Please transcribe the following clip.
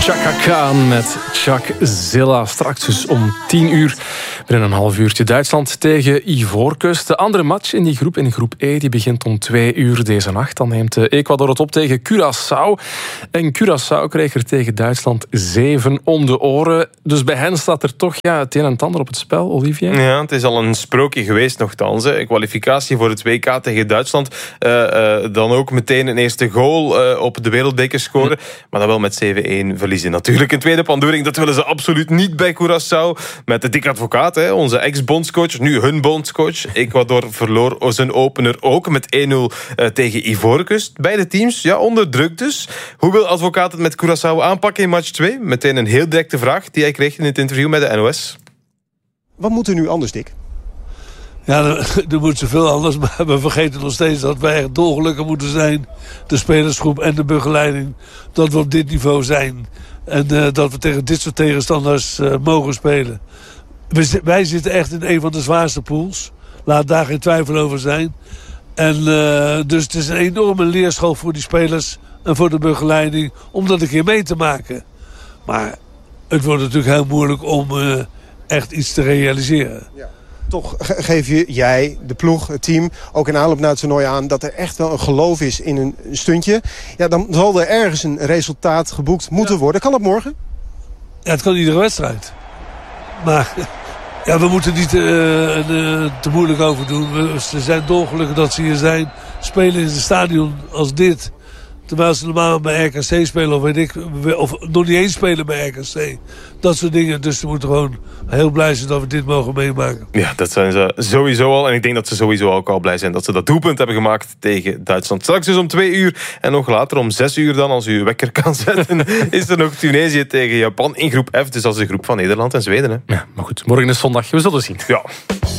Chaka Khan met Chuck Zilla. Straks dus om 10 uur. Binnen een half uurtje Duitsland tegen Ivoorkust. De andere match in die groep, in groep E, die begint om 2 uur deze nacht. Dan neemt Ecuador het op tegen Curaçao. En Curaçao kreeg er tegen Duitsland 7 om de oren. Dus bij hen staat er toch het een en het ander op het spel, Olivier. Ja, het is al een sprookje geweest nogthans. Kwalificatie voor het WK tegen Duitsland. Dan ook meteen een eerste goal op de wereldbeker scoren. Maar dan wel met 7-1 verliezen natuurlijk. Een tweede pandoering, dat willen ze absoluut niet bij Curaçao. Met de dik advocaat, onze ex-bondscoach, nu hun bondscoach. Ecuador verloor zijn opener ook met 1-0 tegen Ivoorkust. Beide teams, onder druk dus. Hoe wil advocaat het met Curaçao aanpakken in match 2? Meteen een heel directe vraag die hij kreeg in het interview met de NOS. Wat moet er nu anders, Dick? Ja, er moet zoveel anders, maar we vergeten nog steeds dat wij echt dolgelukkig moeten zijn. De spelersgroep en de begeleiding. Dat we op dit niveau zijn. En dat we tegen dit soort tegenstanders mogen spelen. Wij zitten echt in een van de zwaarste pools. Laat daar geen twijfel over zijn. En dus het is een enorme leerschool voor die spelers en voor de begeleiding om dat een keer mee te maken. Maar het wordt natuurlijk heel moeilijk om echt iets te realiseren. Ja. Toch geef jij, de ploeg, het team, ook in aanloop naar het toernooi aan dat er echt wel een geloof is in een stuntje. Ja, dan zal er ergens een resultaat geboekt moeten worden. Kan dat morgen? Ja, het kan iedere wedstrijd. Maar we moeten niet te moeilijk over doen. Ze zijn dolgelukkig dat ze hier zijn. Spelen in een stadion als dit. Terwijl ze normaal bij RKC spelen of nog niet eens spelen bij RKC. Dat soort dingen. Dus ze moeten gewoon heel blij zijn dat we dit mogen meemaken. Ja, dat zijn ze sowieso al. En ik denk dat ze sowieso ook al blij zijn dat ze dat doelpunt hebben gemaakt tegen Duitsland. Straks dus om 2 uur en nog later om 6 uur dan, als u uw wekker kan zetten, is er nog Tunesië tegen Japan in groep F. Dus dat is de groep van Nederland en Zweden. Hè. Ja, maar goed, morgen is zondag. We zullen zien. Ja.